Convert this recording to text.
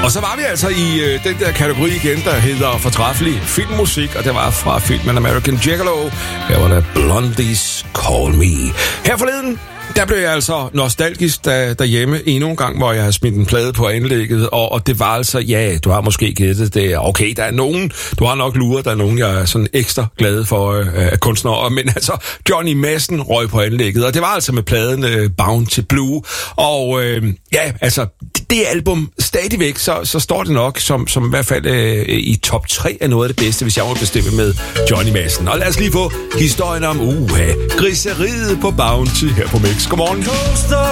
Og så var vi altså i den der kategori igen, der hedder fortræffelig filmmusik, og det var fra filmen American Gigolo. Her var der Blondies Call Me. Her forleden, der blev jeg altså nostalgisk derhjemme endnu en gang, hvor jeg har smidt en plade på anlægget, og det var altså, ja, du har måske gættet det. Okay, der er nogen, du har nok luret, der er nogen, jeg er sådan ekstra glad for kunstnere, men altså, Johnny Madsen røg på anlægget, og det var altså med pladen Bound to Blue, og ja, altså, det album stadigvæk, så står det nok som i hvert fald i top 3 af noget af det bedste, hvis jeg må bestemme med Johnny Madsen. Og lad os lige få historien om griseriet på Bounty her på Mix. Godmorgen.